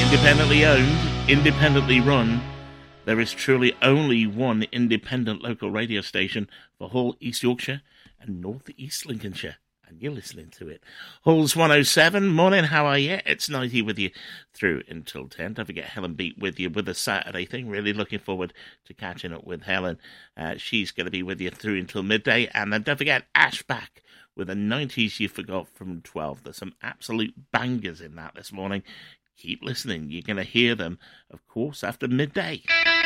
Independently owned, independently run. There is truly only one independent local radio station for Hull, East Yorkshire and North East Lincolnshire. And you're listening to it. Hull's 107. Morning, how are you? It's Nighty with you through until 10. Don't forget Helen Beat with you with a Saturday thing. Really looking forward to catching up with Helen. She's going to be with you through until midday. And then don't forget Ash back with the 90s you forgot from 12. There's some absolute bangers in that this morning. Keep listening. You're going to hear them, of course, after midday.